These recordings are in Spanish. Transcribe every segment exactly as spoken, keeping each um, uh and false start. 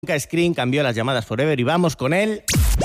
Scream cambió las llamadas forever y vamos con él.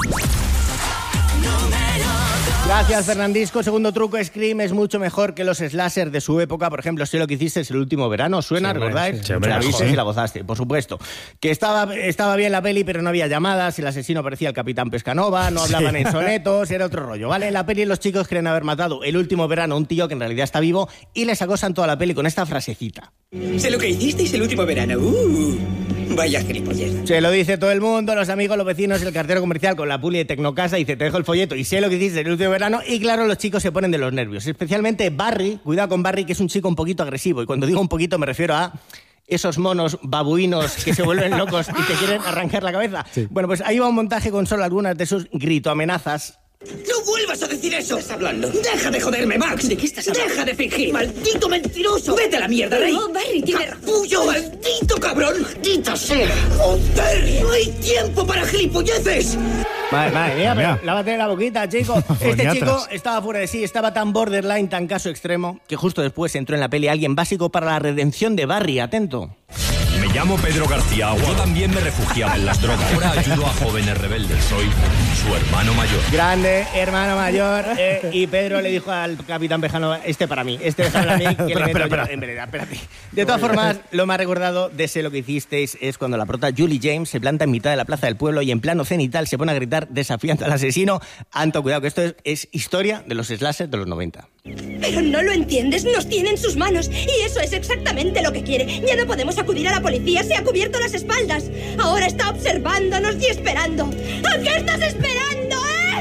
Gracias, Fernandisco. Segundo truco, Scream es mucho mejor que los slashers de su época. Por ejemplo, Sé lo que hiciste el último verano. ¿Suena? Sí, ¿Recordáis? Sí, hombre, la viste mejor. y la gozaste, por supuesto. Que estaba, estaba bien la peli, pero no había llamadas. El asesino parecía el Capitán Pescanova. No hablaban sí. en sonetos. Era otro rollo, ¿vale? En la peli los chicos creen haber matado el último verano a un tío que en realidad está vivo y les acosan toda la peli con esta frasecita. Sé lo que hicisteis el último verano. Uh, vaya gilipollez. Se lo dice todo el mundo, los amigos, los vecinos, el cartero comercial con la puli de Tecnocasa. Dice, te dejo el folleto y sé lo que hiciste el último verano. Y claro, los chicos se ponen de los nervios. Especialmente Barry, cuidado con Barry, que es un chico un poquito agresivo. Y cuando digo un poquito me refiero a esos monos babuinos que se vuelven locos y te quieren arrancar la cabeza. Sí. Bueno, pues ahí va un montaje con solo algunas de sus gritoamenazas. ¡No vuelvas a decir eso! ¿Qué estás hablando? ¡Deja de joderme, Max! ¿De qué estás hablando? ¡Deja de fingir! ¡Maldito mentiroso! ¡Vete a la mierda, Rey! No, Barry, tiene razón. ¡Capullo! ¡Maldito cabrón! ¡Maldita sea! ¡Joder! ¡No hay tiempo para gilipolleces! Madre, madre mía, pero lávate la boquita, chico. Este chico estaba fuera de sí, estaba tan borderline, tan caso extremo, que justo después entró en la peli alguien básico para la redención de Barry. Atento. Me llamo Pedro García Agua. Yo también me refugiaba en las drogas. Ahora ayudo a jóvenes rebeldes. Soy su hermano mayor. Grande, hermano mayor. Eh, y Pedro le dijo al Capitán Pescanova, este para mí, este déjalo a mí, que espera, le meto espera, yo en vereda. Espérate. De todas formas, lo más recordado de Sé lo que hicisteis es cuando la prota Julie James se planta en mitad de la plaza del pueblo y en plano cenital se pone a gritar desafiando al asesino. Anto, cuidado, que esto es, es historia de los slashers de los noventa. Pero no lo entiendes, nos tiene en sus manos. Y eso es exactamente lo que quiere. Ya no podemos acudir a la policía, se ha cubierto las espaldas. Ahora está observándonos y esperando. ¿A qué estás esperando,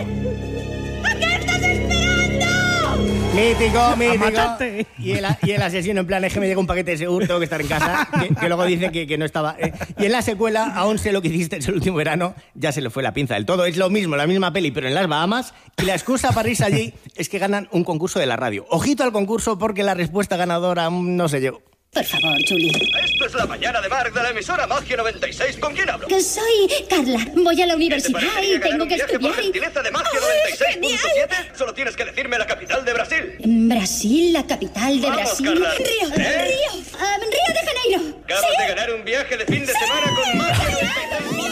eh? ¿A qué estás esperando? Mítico, mítico. Y el, y el asesino en plan, es que me llega un paquete de seguro, tengo que estar en casa, que, que luego dice que, que no estaba. Eh. Y en la secuela, aún sé lo que hiciste el último verano, ya se le fue la pinza del todo. Es lo mismo, la misma peli, pero en las Bahamas. Y la excusa para irse allí es que ganan un concurso de la radio. Ojito al concurso porque la respuesta ganadora no se llegó. Por favor, Julie. Esto es La Mañana de Marc de la emisora Magia noventa y seis. ¿Con quién hablo? Que soy Carla. Voy a la universidad y tengo que estudiar. Por gentileza de Magia noventa y seis punto siete. Solo tienes que decirme la capital de Brasil. Brasil, la capital de Vamos, Brasil. Carla. Río, ¿Eh? Río. Um, Río de Janeiro. Acabas ¿Sí? de ganar un viaje de fin de semana con Magia noventa y seis.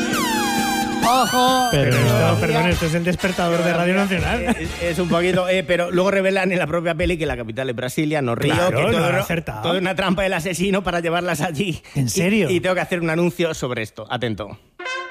¡Ojo! Pero, pero esto, perdón, esto es el despertador de Radio Nacional. Es, es un poquito, eh, pero luego revelan en la propia peli que la capital es Brasilia, no Río, claro, que todo, no era, acertado. todo una trampa del asesino para llevarlas allí. ¿En serio? Y, y tengo que hacer un anuncio sobre esto. Atento.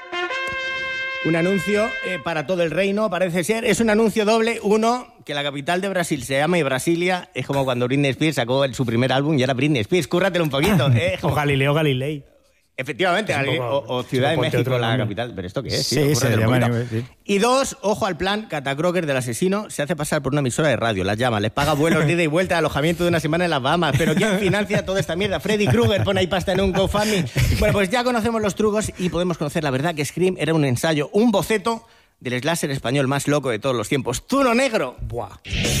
Un anuncio eh, para todo el reino, parece ser. Es un anuncio doble. Uno, que la capital de Brasil se llama y Brasilia. Es como cuando Britney Spears sacó el, su primer álbum y era Britney Spears. Cúrratelo un poquito. Eh, o Galileo Galilei. Efectivamente, poco, o, o Ciudad de México, la capital. ¿Pero esto qué es? Sí, sí se llama. Sí. Y dos, ojo al plan, Cata Crocker del asesino se hace pasar por una emisora de radio, las llama, les paga vuelos de ida y vuelta, alojamiento de una semana en las Bahamas. Pero ¿quién financia toda esta mierda? Freddy Krueger pone ahí pasta en un GoFundMe. Bueno, pues ya conocemos los trucos y podemos conocer la verdad que Scream era un ensayo, un boceto del slasher español más loco de todos los tiempos. ¡Tuno Negro! Buah.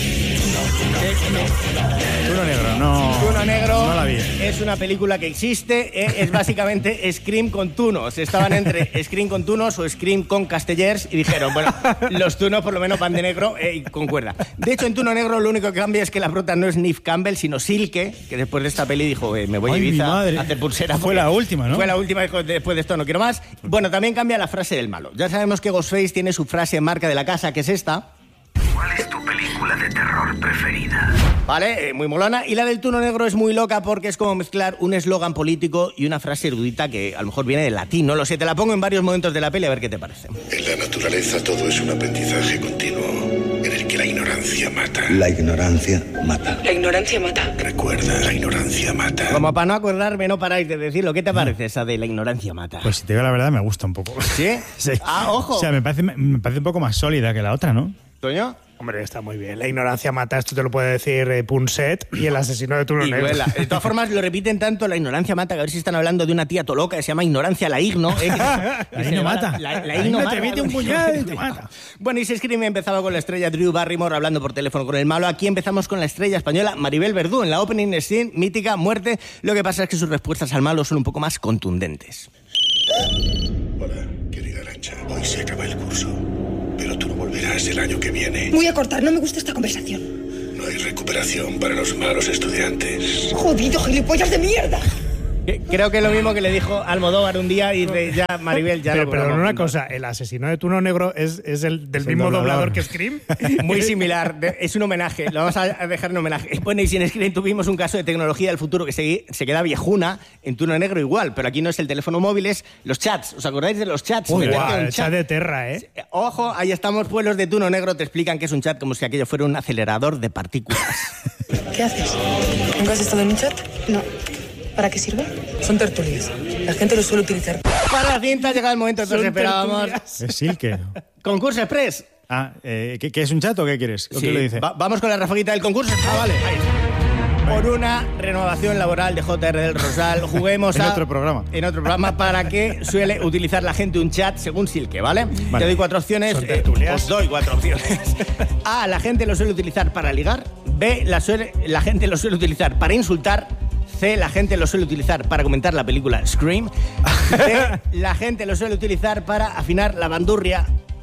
Tuno Negro, no. Tuno Negro no la vi. Es una película que existe, eh, es básicamente Scream con tunos. Estaban entre Scream con tunos o Scream con castellers y dijeron, bueno, los tunos por lo menos van de negro eh, y concuerda. De hecho, en Tuno Negro lo único que cambia es que la prota no es Neve Campbell, sino Silke, que después de esta peli dijo, eh, me voy Ay, a Ibiza a hacer pulsera. Fue la última, ¿no? Fue la última, dijo, después de esto no quiero más. Bueno, también cambia la frase del malo. Ya sabemos que Ghostface tiene su frase marca de la casa, que es esta. ¿Cuál es tu película de terror preferida? Vale, eh, muy molona. Y la del Tuno Negro es muy loca porque es como mezclar un eslogan político y una frase erudita que a lo mejor viene del latín, no lo sé. Te la pongo en varios momentos de la peli a ver qué te parece. En la naturaleza todo es un aprendizaje continuo en el que la ignorancia mata. La ignorancia mata. La ignorancia mata. Recuerda, la ignorancia mata. Como para no acordarme, no paráis de decirlo. ¿Qué te parece esa de la ignorancia mata? Pues si te digo la verdad, me gusta un poco. ¿Sí? Sí. Ah, ojo. O sea, me parece, me parece un poco más sólida que la otra, ¿no? ¿Toño? Hombre, está muy bien. La ignorancia mata, esto te lo puede decir eh, Punset y el asesino de Tuno Negro. De todas formas, lo repiten tanto, la ignorancia mata, que a ver si están hablando de una tía toloca que se llama Ignorancia la Igno. ¿eh? La Igno mata. La, la, la Igno Igno te mete un puñal y te mata. Bueno, y se Scream empezaba con la estrella Drew Barrymore hablando por teléfono con el malo. Aquí empezamos con la estrella española Maribel Verdú en la opening scene, mítica, muerte. Lo que pasa es que sus respuestas al malo son un poco más contundentes. Hola, querida Arancha. Hoy se acaba el curso, pero tú no volverás el año que viene. Voy a cortar, no me gusta esta conversación. No hay recuperación para los malos estudiantes. Jodido gilipollas de mierda. Creo que es lo mismo que le dijo Almodóvar un día y dice, ya, Maribel, ya Pero, lo pero cobramos. una cosa, el asesino de Turno Negro es, es el del Es el mismo doblador. doblador que Scream. Muy similar, de- es un homenaje, lo vamos a dejar en homenaje. Bueno, y si en Screen tuvimos un caso de tecnología del futuro que se, se queda viejuna, en Turno Negro igual, pero aquí no es el teléfono móvil, es los chats. ¿Os acordáis de los chats? Uy, Meterte guau, en un el chat de Terra, ¿eh? Ojo, ahí estamos, pues los de Turno Negro te explican que es un chat como si aquello fuera un acelerador de partículas. ¿Qué haces? ¿Nunca has estado en un chat? No. ¿Para qué sirve? Son tertulias. La gente lo suele utilizar. Para la cinta ha llegado el momento que todos Son esperábamos. tertulias. Es Silke. Concurso Express. Ah, eh, ¿qué, qué es un chat o qué quieres? ¿O Sí, qué lo dice? va- vamos con la rafaguita del concurso. Ah, vale. Ahí está. Por una renovación laboral de J R del Rosal, juguemos En a... otro programa. En otro programa, para que suele utilizar la gente un chat según Silke, ¿vale? Vale. Te doy cuatro opciones. Son eh, tertulias. os doy cuatro opciones. A, la gente lo suele utilizar para ligar. B, la, suele- la gente lo suele utilizar para insultar. C, la gente lo suele utilizar para comentar la película Scream. D, la gente lo suele utilizar para afinar la bandurria.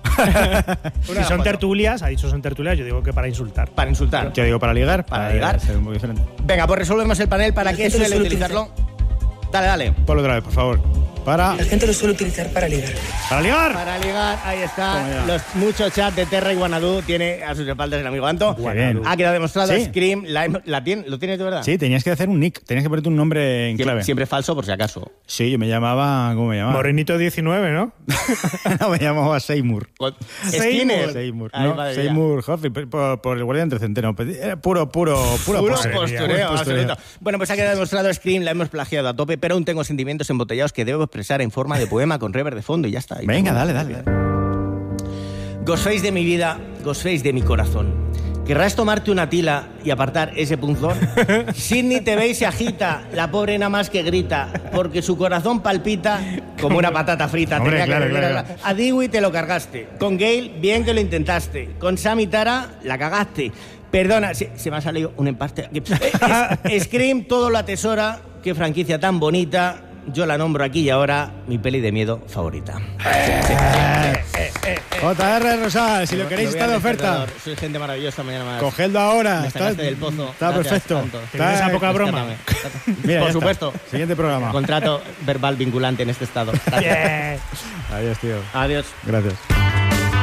Si Una, son cuatro. tertulias, ha dicho son tertulias, yo digo que para insultar. Para insultar. ¿Qué digo? ¿Para ligar? Para ligar. ser muy diferente. Venga, pues resolvemos el panel. ¿Para La qué gente lo suele suele utilizarlo? Dale, dale. Ponlo otra vez, por favor. Para... La gente lo suele utilizar para ligar. ¡Para ligar! Para ligar, ahí está. Toma ya. Los muchos chats de Terra y Guanadu tiene a sus espaldas el amigo Anto. Qué bien. Ha quedado demostrado. Sí. Scream, la, la tiene- ¿lo tienes de verdad? Sí, tenías que hacer un nick. Tenías que ponerte un nombre en Siempre, clave. siempre falso, por si acaso. Sí, yo me llamaba... ¿Cómo me llamaba? Morenito diecinueve, ¿no? No, me llamaba Seymour. Skinner. Seymour. Ay, No, madre mía. Seymour Hoffy, por, por el guardián entrecenteno. Era puro, puro, puro Puro postureo. postureo, Puro postureo. absoluto. Bueno, pues ha quedado demostrado Scream, la hemos plagiado a tope, pero aún tengo sentimientos embotellados que debo expresar en forma de poema con rever de fondo y ya está. Y Venga, todo. dale, dale. dale. Ghostface de mi vida, Ghostface de mi corazón. ¿Querrás tomarte una tila y apartar ese punzón? Sidney te ve y se agita, la pobre nada más que grita, porque su corazón palpita como una patata frita. Hombre, Tenía que claro, venir claro, a- claro. A Dewey te lo cargaste. Con Gale, bien que lo intentaste. Con Sam y Tara, la cagaste. Perdona, se, se me ha salido un empaste. aquí. Es- Scream todo lo atesora. Qué franquicia tan bonita. Yo la nombro aquí y ahora mi peli de miedo favorita. J R Rosal, si lo queréis voy está al de oferta. despertador. Soy gente maravillosa mañana más. Cogedlo ahora. Me Está, sacaste del pozo. está Gracias, perfecto. tanto. Está- esa poca broma. Rescátame. Mira, Por ya supuesto. está. Siguiente programa. Contrato verbal vinculante en este estado. Bien. Adiós, tío. Adiós. Gracias.